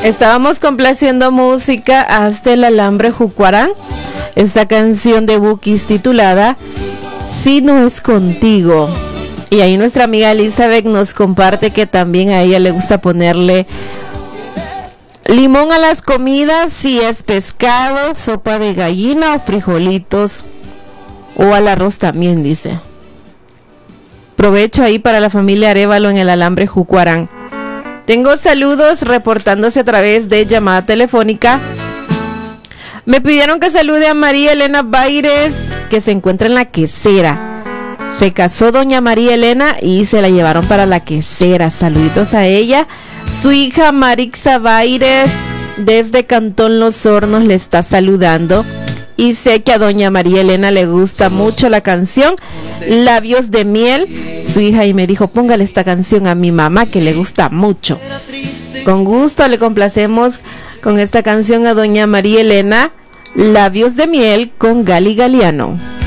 Estábamos complaciendo música hasta el alambre Jucuarán. Esta canción de Bukis titulada Si no es contigo. Y ahí nuestra amiga Elizabeth nos comparte que también a ella le gusta ponerle limón a las comidas, si es pescado, sopa de gallina o frijolitos, o al arroz también, dice. Provecho ahí para la familia Arévalo en el alambre Jucuarán. Tengo saludos reportándose a través de llamada telefónica. Me pidieron que salude a María Elena Baires, que se encuentra en La Quesera. Se casó doña María Elena y se la llevaron para La Quesera. Saluditos a ella. Su hija Marixa Baires desde Cantón Los Hornos le está saludando. Y sé que a doña María Elena le gusta mucho la canción Labios de Miel. Su hija y me dijo, póngale esta canción a mi mamá que le gusta mucho. Con gusto le complacemos con esta canción a doña María Elena, Labios de Miel con Gali Galiano.